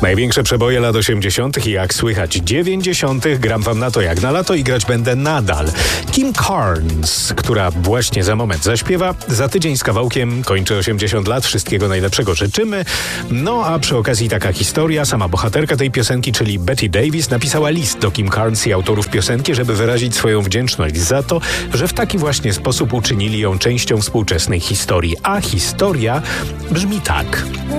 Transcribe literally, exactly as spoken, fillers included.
Największe przeboje lat osiemdziesiątych i jak słychać dziewięćdziesiątych. Gram wam na to jak na lato i grać będę nadal. Kim Carnes, która właśnie za moment zaśpiewa, za tydzień z kawałkiem kończy osiemdziesiąt lat. Wszystkiego najlepszego życzymy. No a przy okazji taka historia. Sama bohaterka tej piosenki, czyli Betty Davis, napisała list do Kim Carnes i autorów piosenki, żeby wyrazić swoją wdzięczność za to, że w taki właśnie sposób uczynili ją częścią współczesnej historii. A historia brzmi tak.